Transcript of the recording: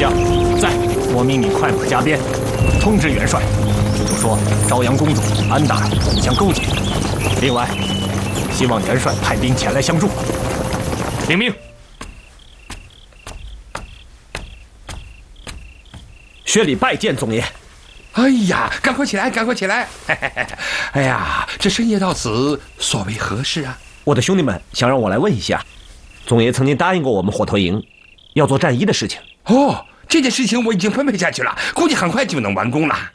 将在，我命你快马加鞭，通知元帅，就说朝阳公主安达恐将勾结。另外，希望元帅派兵前来相助。领命。 薛礼拜见总爷。 哎呀，赶快起来，赶快起来！哎呀，这深夜到此，所为何事啊？ 我的兄弟们想让我来问一下，总爷曾经答应过我们火头营，要做战衣的事情。 哦，这件事情我已经分配下去了，估计很快就能完工了。